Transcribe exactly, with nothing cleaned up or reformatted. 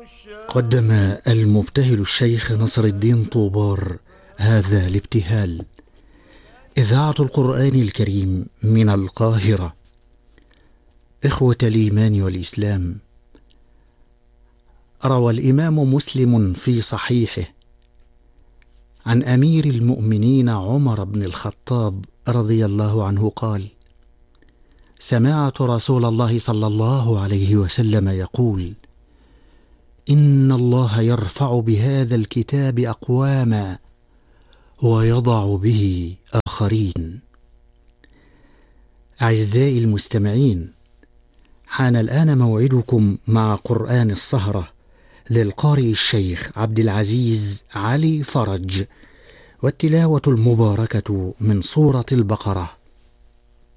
قدم المبتهل الشيخ نصر الدين طوبار هذا الابتهال. إذاعة القرآن الكريم من القاهرة. إخوة الإيمان والإسلام، روى الإمام مسلم في صحيحه عن أمير المؤمنين عمر بن الخطاب رضي الله عنه قال: سمعت رسول الله صلى الله عليه وسلم يقول: إن الله يرفع بهذا الكتاب أقواما ويضع به آخرين. أعزائي المستمعين، حان الآن موعدكم مع قرآن السهرة للقارئ الشيخ عبد العزيز علي فرج، والتلاوة المباركة من سورة البقرة.